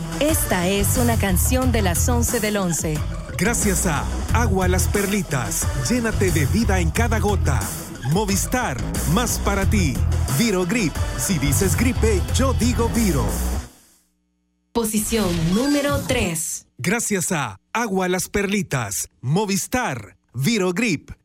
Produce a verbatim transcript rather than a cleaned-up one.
Esta es una canción de las once del once. Gracias a Agua Las Perlitas, llénate de vida en cada gota. Movistar, más para ti. Virogrip, si dices gripe, yo digo Viro. Posición número tres. Gracias a Agua Las Perlitas, Movistar, Virogrip,